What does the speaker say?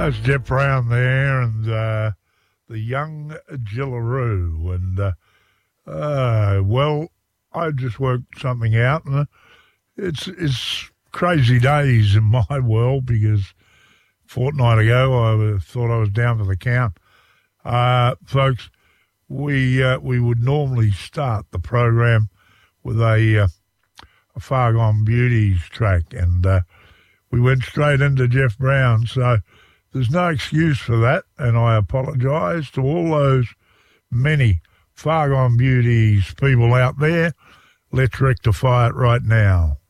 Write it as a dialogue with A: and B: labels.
A: That's Jeff Brown there and the Young Jillaroo. And, well, I just worked something out, and it's crazy days in my world because a fortnight ago I thought I was down for the count. Folks, we would normally start the program with a Far Gone Beauties track, and we went straight into Jeff Brown, so there's no excuse for that, and I apologise to all those many Far Gone Beauties people out there. Let's rectify it right now.